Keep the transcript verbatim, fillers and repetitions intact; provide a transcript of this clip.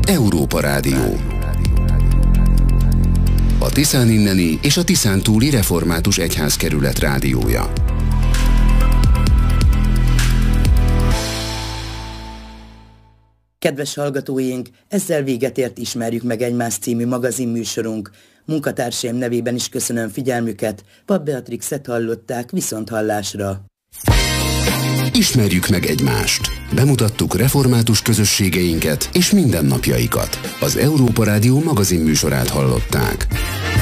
Európa Rádió. A Tiszán inneni és a Tiszán túli református egyházkerület rádiója. Kedves hallgatóink, ezzel véget ért Ismerjük meg egymást című magazinműsorunk. Munkatársaim nevében is köszönöm figyelmüket. Papp Beatrixet hallották, viszonthallásra. Ismerjük meg egymást. Bemutattuk református közösségeinket és mindennapjaikat. Az Európa Rádió magazinműsorát hallották.